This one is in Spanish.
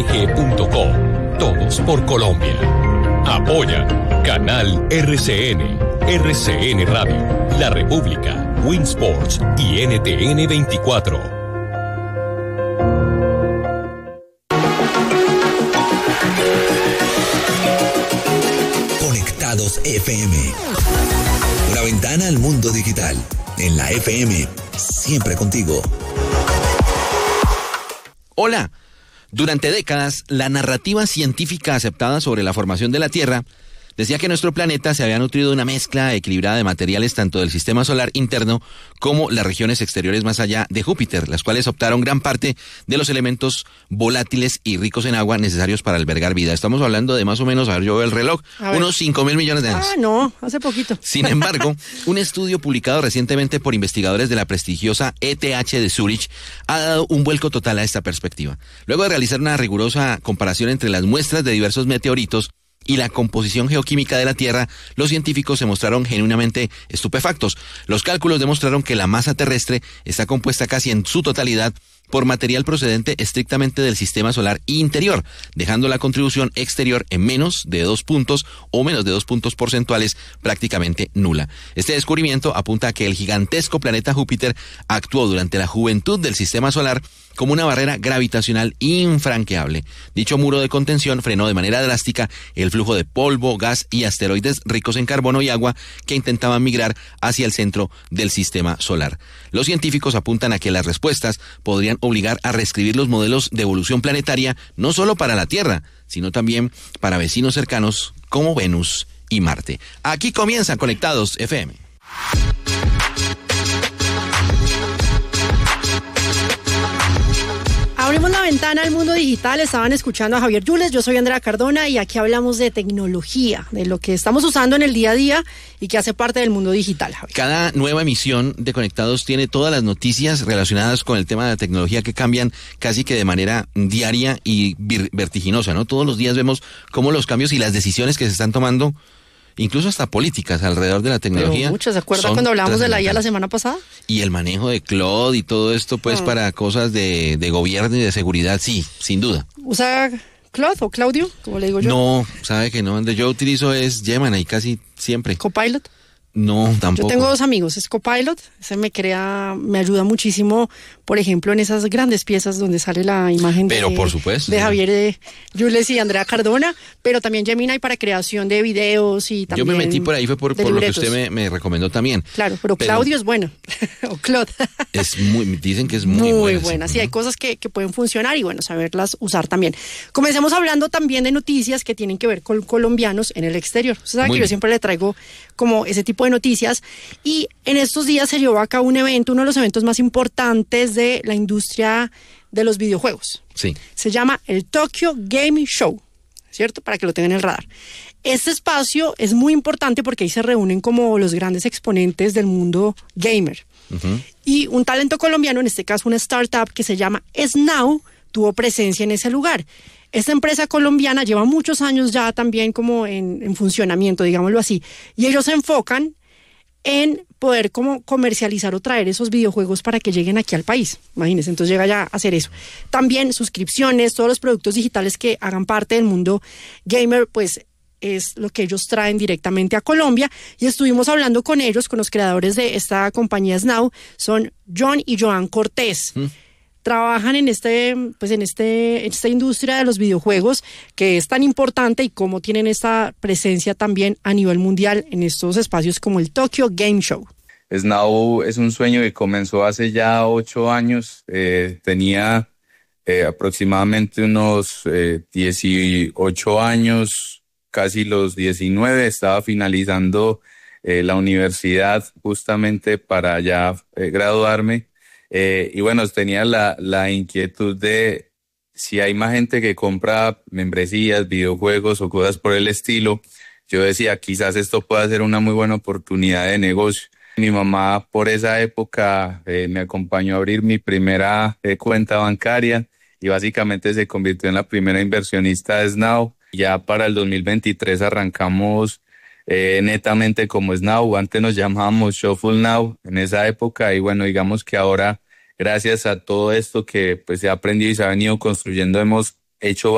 Todos por Colombia. Apoya Canal RCN, RCN Radio, La República, Winsports y NTN 24. Conectados FM. Una ventana al mundo digital. En la FM, siempre contigo. Hola. Durante décadas, la narrativa científica aceptada sobre la formación de la Tierra decía que nuestro planeta se había nutrido de una mezcla equilibrada de materiales tanto del sistema solar interno como las regiones exteriores más allá de Júpiter, las cuales optaron gran parte de los elementos volátiles y ricos en agua necesarios para albergar vida. Estamos hablando de más o menos, a ver, yo veo el reloj, unos 5.000 millones de años. No, hace poquito. Sin embargo, un estudio publicado recientemente por investigadores de la prestigiosa ETH de Zúrich ha dado un vuelco total a esta perspectiva. Luego de realizar una rigurosa comparación entre las muestras de diversos meteoritos y la composición geoquímica de la Tierra, los científicos se mostraron genuinamente estupefactos. Los cálculos demostraron que la masa terrestre está compuesta casi en su totalidad por material procedente estrictamente del sistema solar interior, dejando la contribución exterior en menos de 2 puntos o menos de 2 puntos porcentuales prácticamente nula. Este descubrimiento apunta a que el gigantesco planeta Júpiter actuó durante la juventud del sistema solar como una barrera gravitacional infranqueable. Dicho muro de contención frenó de manera drástica el flujo de polvo, gas y asteroides ricos en carbono y agua que intentaban migrar hacia el centro del sistema solar. Los científicos apuntan a que las respuestas podrían obligar a reescribir los modelos de evolución planetaria no solo para la Tierra, sino también para vecinos cercanos como Venus y Marte. Aquí comienzan Conectados FM. Abrimos la ventana al mundo digital. Estaban escuchando a Javier Yules, yo soy Andrea Cardona y aquí hablamos de tecnología, de lo que estamos usando en el día a día y que hace parte del mundo digital, Javier. Cada nueva emisión de Conectados tiene todas las noticias relacionadas con el tema de la tecnología que cambian casi que de manera diaria y vertiginosa, ¿no? Todos los días vemos cómo los cambios y las decisiones que se están tomando, incluso hasta políticas alrededor de la tecnología. Pero muchas, ¿se acuerdan cuando hablamos de la IA la semana pasada? Y el manejo de cloud y todo esto, pues, para cosas de gobierno y de seguridad, sí, sin duda. ¿Usa Claude o Claudio, como le digo yo? No, sabe que no, donde yo utilizo es Gemini casi siempre. ¿Copilot? No, tampoco. Yo tengo 2 amigos, es Copilot, ese me ayuda muchísimo, por ejemplo, en esas grandes piezas donde sale la imagen pero por supuesto, de Javier Yules y Andrea Cardona, pero también Gemini para creación de videos y también. Yo me metí por ahí, fue por lo que usted me recomendó también. Claro, pero Claudio es bueno, o Claude. Dicen que es muy buena. Sí, hay cosas que pueden funcionar y bueno, saberlas usar también. Comencemos hablando también de noticias que tienen que ver con colombianos en el exterior. Usted sabe que yo siempre le traigo como ese tipo de noticias y en estos días se llevó a cabo un evento, uno de los eventos más importantes de la industria de los videojuegos. Sí. Se llama el Tokyo Game Show, ¿cierto? Para que lo tengan en el radar. Este espacio es muy importante porque ahí se reúnen como los grandes exponentes del mundo gamer. Uh-huh. Y un talento colombiano, en este caso una startup que se llama Snow, tuvo presencia en ese lugar. Esta empresa colombiana lleva muchos años ya también como en funcionamiento, digámoslo así, y ellos se enfocan en poder como comercializar o traer esos videojuegos para que lleguen aquí al país. Imagínense, entonces llega ya a hacer eso. También suscripciones, todos los productos digitales que hagan parte del mundo gamer, pues es lo que ellos traen directamente a Colombia, y estuvimos hablando con ellos, con los creadores de esta compañía Snow, son John y Joan Cortés. Trabajan en esta industria de los videojuegos que es tan importante y cómo tienen esta presencia también a nivel mundial en estos espacios como el Tokyo Game Show. Snow es un sueño que comenzó hace ya 8 años. Tenía aproximadamente unos 18 años, casi los 19. Estaba finalizando la universidad justamente para ya graduarme. Y bueno, tenía la inquietud de si hay más gente que compra membresías, videojuegos o cosas por el estilo. Yo decía, quizás esto pueda ser una muy buena oportunidad de negocio. Mi mamá por esa época me acompañó a abrir mi primera cuenta bancaria y básicamente se convirtió en la primera inversionista de Snow. Ya para el 2023 arrancamos netamente como Snow. Antes nos llamábamos Shuffle Now en esa época y bueno, digamos que ahora gracias a todo esto que pues se ha aprendido y se ha venido construyendo hemos hecho